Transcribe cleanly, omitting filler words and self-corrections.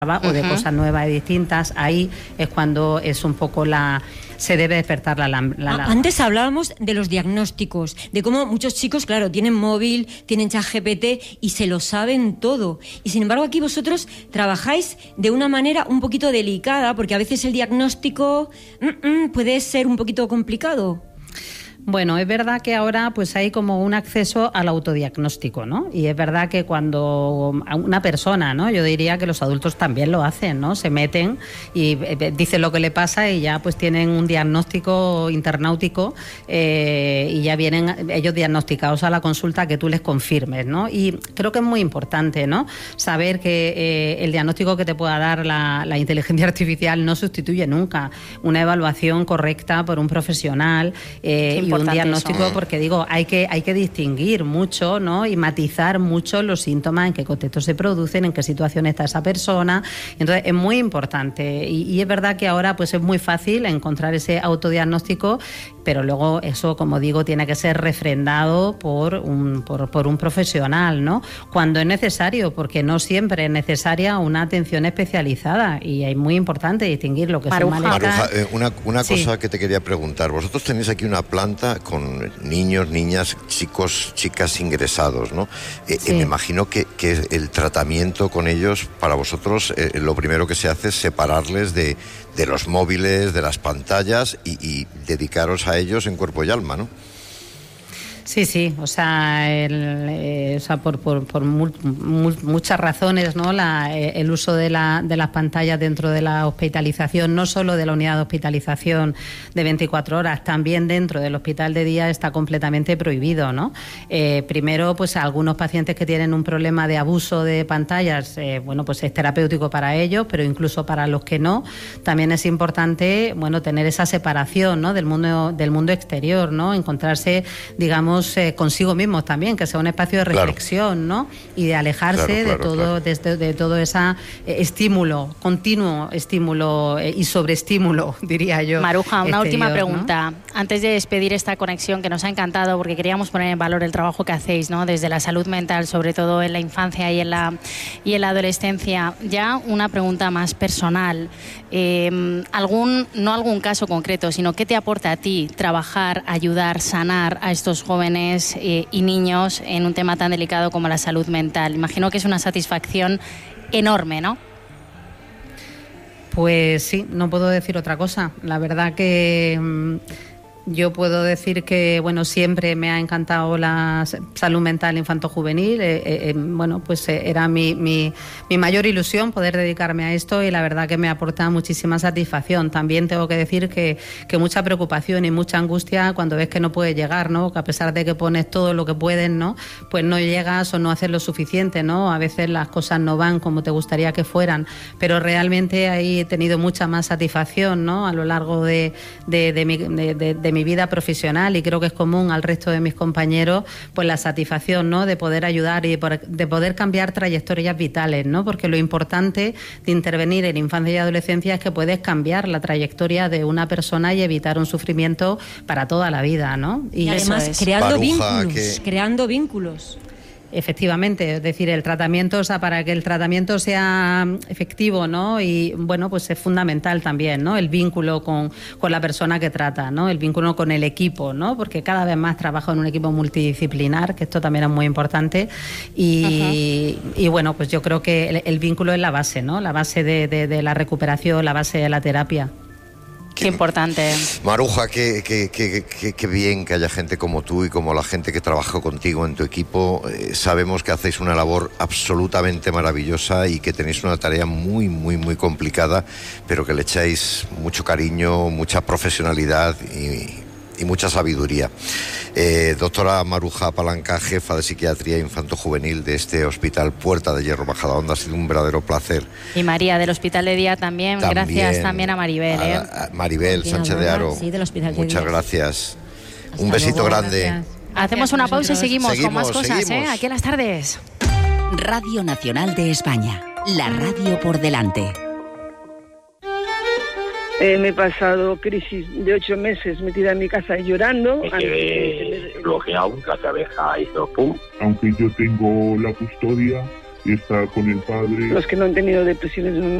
o de cosas nuevas y distintas, ahí es cuando es un poco se debe despertar la alarma. Antes hablábamos de los diagnósticos, de cómo muchos chicos, claro, tienen móvil, tienen ChatGPT y se lo saben todo. Y sin embargo aquí vosotros trabajáis de una manera un poquito delicada, porque a veces el diagnóstico puede ser un poquito complicado. Bueno, es verdad que ahora pues hay como un acceso al autodiagnóstico, ¿no? Y es verdad que cuando una persona, ¿no? Yo diría que los adultos también lo hacen, ¿no? Se meten y dicen lo que le pasa y ya pues tienen un diagnóstico internautico y ya vienen ellos diagnosticados a la consulta que tú les confirmes, ¿no? Y creo que es muy importante, ¿no? Saber que el diagnóstico que te pueda dar la inteligencia artificial no sustituye nunca una evaluación correcta por un profesional y un diagnóstico, porque digo, hay que distinguir mucho, ¿no? Y matizar mucho los síntomas, en qué contexto se producen, en qué situación está esa persona. Entonces es muy importante y es verdad que ahora pues es muy fácil encontrar ese autodiagnóstico, pero luego eso, como digo, tiene que ser refrendado por un profesional, ¿no? Cuando es necesario, porque no siempre es necesaria una atención especializada y es muy importante distinguir lo que es un malestar. Maruja, una cosa que te quería preguntar. Vosotros tenéis aquí una planta con niños, niñas, chicos, chicas ingresados, ¿no? Me imagino que el tratamiento con ellos, para vosotros, lo primero que se hace es separarles de los móviles, de las pantallas y dedicaros a ellos en cuerpo y alma, ¿no? Sí, o sea, por muchas razones, ¿no? El uso de las pantallas dentro de la hospitalización, no solo de la unidad de hospitalización de 24 horas, también dentro del hospital de día está completamente prohibido, ¿no? Primero, pues algunos pacientes que tienen un problema de abuso de pantallas, bueno, pues es terapéutico para ellos, pero incluso para los que no, también es importante, bueno, tener esa separación, ¿no? del mundo exterior, ¿no? Encontrarse, digamos, consigo mismos también, que sea un espacio de reflexión, ¿no? Y de alejarse de todo ese estímulo, continuo estímulo y sobreestímulo, diría yo. Maruja, una exterior, última pregunta, ¿no? Antes de despedir esta conexión que nos ha encantado, porque queríamos poner en valor el trabajo que hacéis, ¿no? Desde la salud mental, sobre todo en la infancia y en la adolescencia. Ya una pregunta más personal. No algún caso concreto, sino ¿qué te aporta a ti trabajar, ayudar, sanar a estos jóvenes y niños en un tema tan delicado como la salud mental? Imagino que es una satisfacción enorme, ¿no? Pues sí, no puedo decir otra cosa. La verdad que yo puedo decir que, bueno, siempre me ha encantado la salud mental infanto-juvenil. Bueno, pues era mi mayor ilusión poder dedicarme a esto y la verdad que me aporta muchísima satisfacción. También tengo que decir que mucha preocupación y mucha angustia cuando ves que no puedes llegar, ¿no? Que a pesar de que pones todo lo que puedes, ¿no? Pues no llegas o no haces lo suficiente, ¿no? A veces las cosas no van como te gustaría que fueran, pero realmente ahí he tenido mucha más satisfacción, ¿no? A lo largo de mi vida profesional y creo que es común al resto de mis compañeros, pues la satisfacción, ¿no? De poder ayudar y de poder cambiar trayectorias vitales, ¿no? Porque lo importante de intervenir en infancia y adolescencia es que puedes cambiar la trayectoria de una persona y evitar un sufrimiento para toda la vida, ¿no? Y además creando vínculos. Efectivamente, es decir, el tratamiento, o sea, para que el tratamiento sea efectivo, ¿no? Y bueno, pues es fundamental también, ¿no? El vínculo con la persona que trata, ¿no? El vínculo con el equipo, ¿no? Porque cada vez más trabajo en un equipo multidisciplinar, que esto también es muy importante. Y bueno, pues yo creo que el vínculo es la base, ¿no? La base de la recuperación, la base de la terapia. Qué importante. Maruja, qué bien que haya gente como tú y como la gente que trabaja contigo en tu equipo. Sabemos que hacéis una labor absolutamente maravillosa y que tenéis una tarea muy, muy, muy complicada, pero que le echáis mucho cariño, mucha profesionalidad y mucha sabiduría. Doctora Maruja Palanca, jefa de psiquiatría infanto-juvenil de este Hospital Puerta de Hierro Majadahonda, ha sido un verdadero placer. Y María, del Hospital de Día también. Gracias también a Maribel. A Maribel Sánchez de Haro. Sí, del Hospital de Muchas Día. Gracias. Hasta Un besito luego. grande. Gracias. Hacemos una pausa y seguimos con más cosas, seguimos. aquí a las tardes. Radio Nacional de España, la radio por delante. Me he pasado crisis de 8 meses metida en mi casa llorando. Me quedé bloqueado, la cabeza hizo pum. Aunque yo tengo la custodia, y está con el padre. Los que no han tenido depresiones